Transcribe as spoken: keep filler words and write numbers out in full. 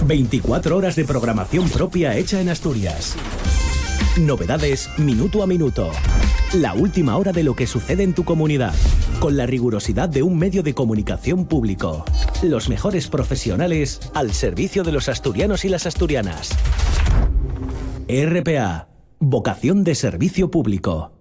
veinticuatro horas de programación propia hecha en Asturias. Novedades minuto a minuto. La última hora de lo que sucede en tu comunidad, con la rigurosidad de un medio de comunicación público. Los mejores profesionales al servicio de los asturianos y las asturianas. R P A, vocación de servicio público.